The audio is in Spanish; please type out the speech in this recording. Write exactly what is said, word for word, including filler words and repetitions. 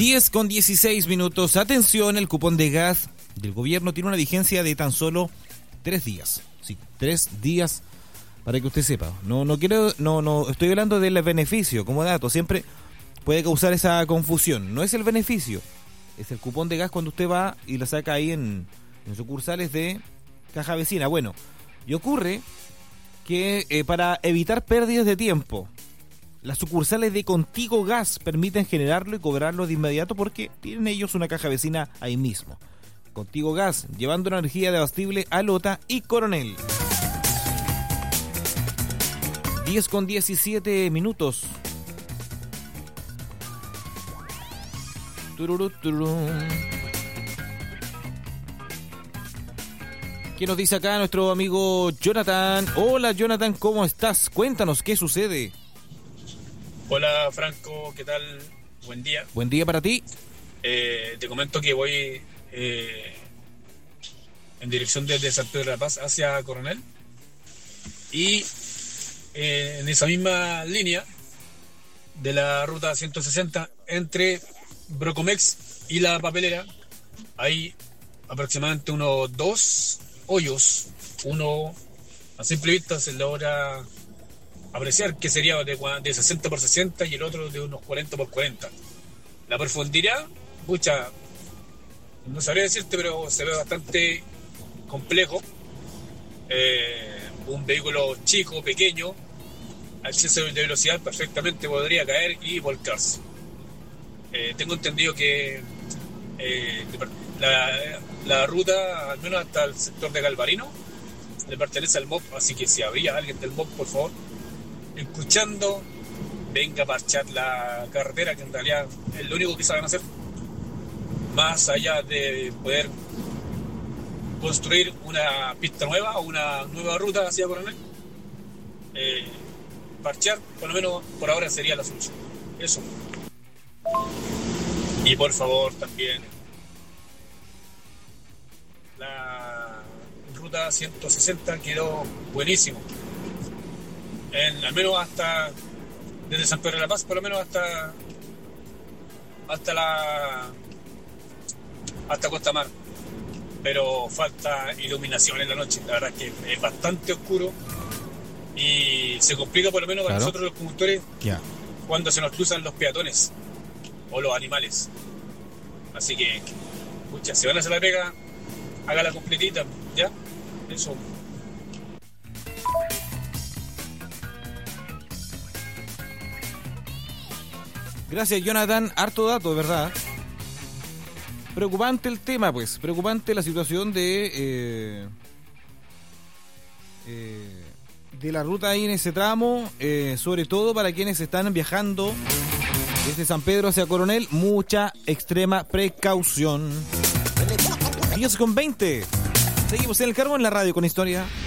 diez con dieciséis minutos. Atención, el cupón de gas del gobierno tiene una vigencia de tan solo tres días. Sí, tres días para que usted sepa. No, no quiero, no, no, estoy hablando del beneficio como dato. Siempre puede causar esa confusión. No es el beneficio, es el cupón de gas cuando usted va y lo saca ahí en, en sucursales de Caja Vecina. Bueno, y ocurre que eh, para evitar pérdidas de tiempo, las sucursales de Contigo Gas permiten generarlo y cobrarlo de inmediato porque tienen ellos una caja vecina ahí mismo. Contigo Gas, llevando energía de abastible a Lota y Coronel. diez con diecisiete minutos. Tururú, tururú. ¿Qué nos dice acá nuestro amigo Jonathan? Hola Jonathan, ¿cómo estás? Cuéntanos, ¿qué sucede? Hola Franco, ¿qué tal? Buen día. Buen día para ti. Eh, te comento que voy eh, en dirección desde San Pedro de la Paz hacia Coronel. Y eh, en esa misma línea de la ruta ciento sesenta entre Brocomex y la papelera hay aproximadamente unos dos hoyos. Uno a simple vista se logra apreciar que sería de, de sesenta por sesenta y el otro de unos cuarenta por cuarenta. La profundidad, pucha, no sabría decirte, pero se ve bastante complejo. Eh, un vehículo chico, pequeño, al exceso de velocidad perfectamente podría caer y volcarse. Eh, tengo entendido que eh, la, la ruta, al menos hasta el sector de Galvarino, le pertenece al M O P, así que si habría alguien del M O P, por favor, escuchando, venga a parchar la carretera, que en realidad es lo único que saben hacer, más allá de poder construir una pista nueva o una nueva ruta hacia Coronel. Eh, parchear, por lo menos por ahora, sería la solución. Eso. Y por favor también la ruta ciento sesenta quedó buenísimo. En, al menos hasta desde San Pedro de la Paz, por lo menos hasta hasta la hasta Costa Mar, pero falta iluminación en la noche. La verdad es que es bastante oscuro y se complica por lo menos para claro. nosotros los conductores yeah. cuando se nos cruzan los peatones o los animales. Así que, escucha, si van a hacer la pega, hágala completita, ¿ya? Eso. Gracias, Jonathan. Harto dato, ¿verdad? Preocupante el tema, pues. Preocupante la situación de... Eh, eh, de la ruta ahí en ese tramo. Eh, sobre todo para quienes están viajando desde San Pedro hacia Coronel. Mucha extrema precaución. diez con veinte. Seguimos en el cargo en la radio con historia.